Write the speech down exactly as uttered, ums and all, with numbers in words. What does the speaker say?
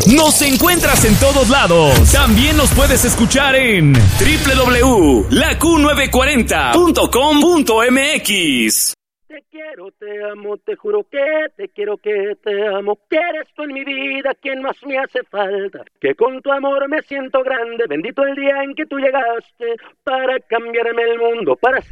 Nos encuentras en todos lados. También nos puedes escuchar en doble u doble u doble u punto la q novecientos cuarenta punto com punto m x. Te quiero, te amo, te juro que te quiero, que te amo, que eres tú en mi vida quien más me hace falta, que con tu amor me siento grande, bendito el día en que tú llegaste para cambiarme el mundo, para